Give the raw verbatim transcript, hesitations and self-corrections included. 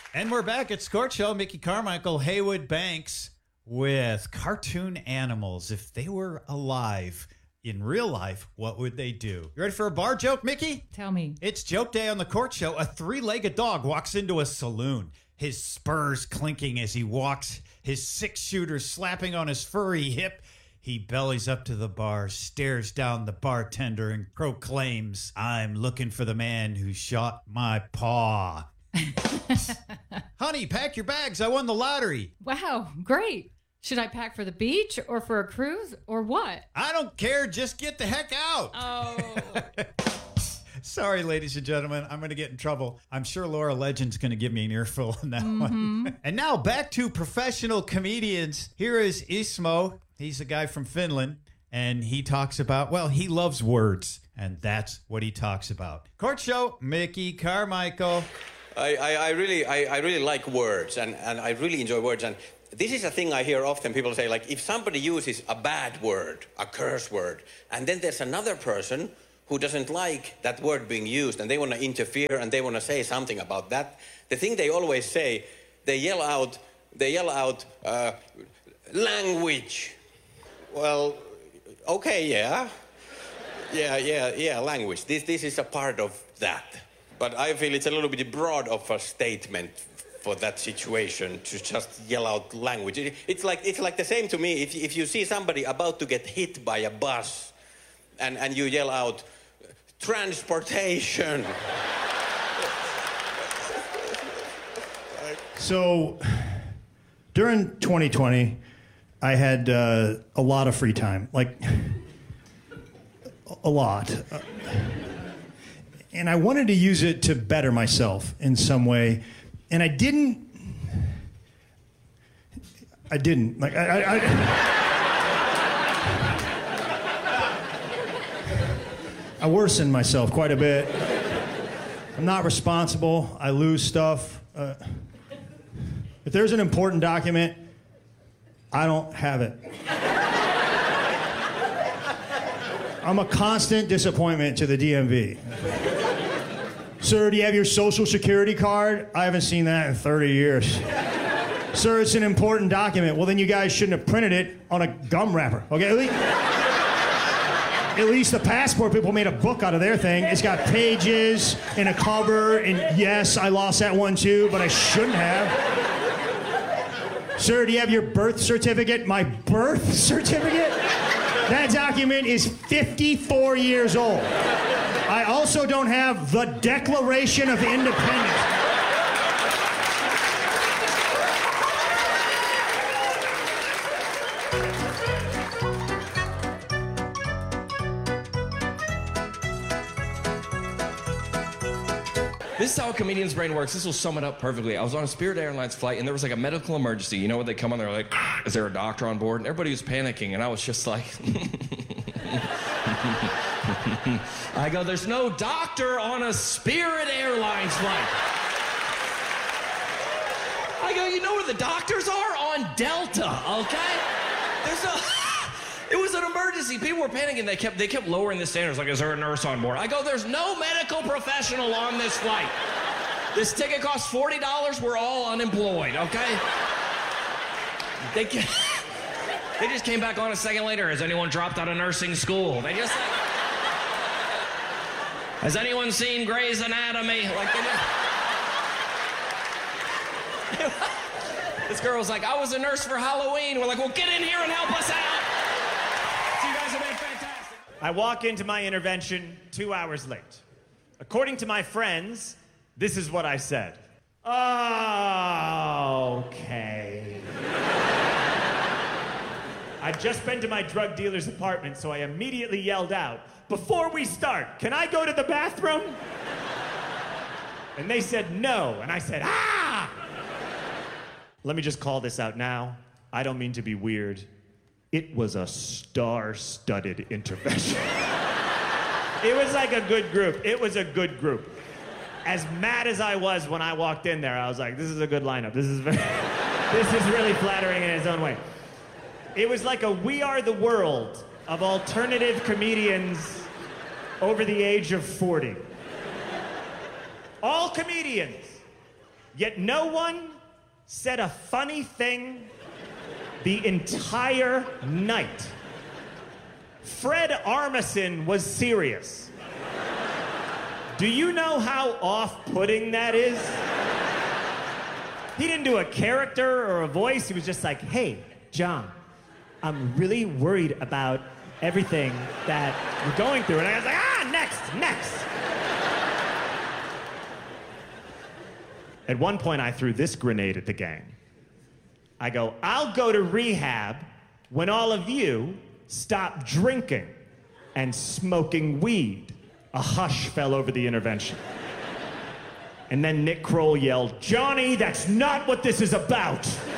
And we're back at Scorch Show. Mickey Carmichael, Haywood Banks with cartoon animals. If they were alive in real life, what would they do? You ready for a bar joke, Mickey? Tell me. It's joke day on the Court Show. A three-legged dog walks into a saloon, his spurs clinking as he walks, his six-shooter slapping on his furry hip. He bellies up to the bar, stares down the bartender, and proclaims, "I'm looking for the man who shot my paw." Honey, pack your bags. I won the lottery. Wow, great. Should I pack for the beach or for a cruise or what? I don't care. Just get the heck out. Oh. Sorry, ladies and gentlemen. I'm going to get in trouble. I'm sure Laura Legend's going to give me an earful on that mm-hmm. one. And now back to professional comedians. Here is Ismo. He's a guy from Finland. And he talks about, well, he loves words. And that's what he talks about. Court Show, Mickey Carmichael. I, I, I really I, I really like words, and, and I really enjoy words. And this is a thing I hear often. People say, like, if somebody uses a bad word, a curse word, and then there's another person who doesn't like that word being used, and they want to interfere, and they want to say something about that, the thing they always say, they yell out, they yell out, uh, language. Well, okay, yeah. Yeah, yeah, yeah, language. This, this is a part of that. But I feel it's a little bit broad of a statement for that situation to just yell out language. It, it's like it's like the same to me. If, if you see somebody about to get hit by a bus and, and you yell out, transportation. So during twenty twenty, I had uh, a lot of free time, like a lot. Uh, And I wanted to use it to better myself in some way. And I didn't. I didn't. Like, I. I, I, I worsened myself quite a bit. I'm not responsible. I lose stuff. Uh, if there's an important document, I don't have it. I'm a constant disappointment to the D M V. Sir, do you have your social security card? I haven't seen that in thirty years. Sir, it's an important document. Well, then you guys shouldn't have printed it on a gum wrapper. Okay, at least, at least the passport people made a book out of their thing. It's got pages and a cover, and yes, I lost that one too, but I shouldn't have. Sir, do you have your birth certificate? My birth certificate? That document is fifty-four years old. I also don't have the Declaration of Independence. This is how a comedian's brain works. This will sum it up perfectly. I was on a Spirit Airlines flight, and there was like a medical emergency. You know when they come on, they're like, is there a doctor on board? And everybody was panicking, and I was just like... I go, there's no doctor on a Spirit Airlines flight. I go, you know where the doctors are? On Delta, okay? There's no... It was an emergency. People were panicking. They kept they kept lowering the standards. Like, is there a nurse on board? I go, there's no medical professional on this flight. This ticket costs forty dollars. We're all unemployed, okay? They, they just came back on a second later. Has anyone dropped out of nursing school? They just like... Has anyone seen Grey's Anatomy? Like, they just... This girl was like, I was a nurse for Halloween. We're like, well, get in here and help us out. I walk into my intervention two hours late. According to my friends, this is what I said. Oh, okay. I'd just been to my drug dealer's apartment, so I immediately yelled out, before we start, can I go to the bathroom? And they said no, and I said, ah! Let me just call this out now. I don't mean to be weird. It was a star-studded intervention. It was like a good group. It was a good group. As mad as I was when I walked in there, I was like, this is a good lineup. This is very, this is really flattering in its own way. It was like a We Are the World of alternative comedians over the age of forty. All comedians Yet no one said a funny thing the entire night. Fred Armisen was serious. Do you know how off-putting that is? He didn't do a character or a voice. He was just like, hey, John, I'm really worried about everything that we're going through. And I was like, ah, next, next. At one point, I threw this grenade at the gang. I go, I'll go to rehab when all of you stop drinking and smoking weed. A hush fell over the intervention. And then Nick Kroll yelled, Johnny, that's not what this is about.